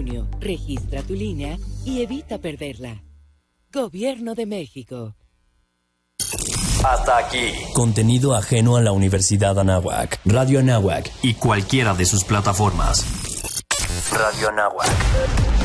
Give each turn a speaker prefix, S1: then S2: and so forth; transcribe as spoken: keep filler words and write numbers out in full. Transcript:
S1: junio. Registra tu línea y evita perderla. Gobierno de México.
S2: Hasta aquí.
S3: Contenido ajeno a la Universidad Anáhuac. Radio Anáhuac y cualquiera de sus plataformas.
S2: Radio Anáhuac.